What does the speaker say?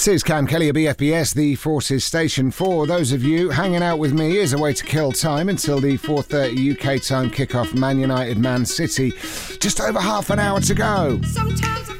This is Cam Kelly of BFBS, the Forces Station. For those of you hanging out with me, is a way to kill time until the 4:30 UK time kickoff. Man United, Man City. Just over half an hour to go. Sometimes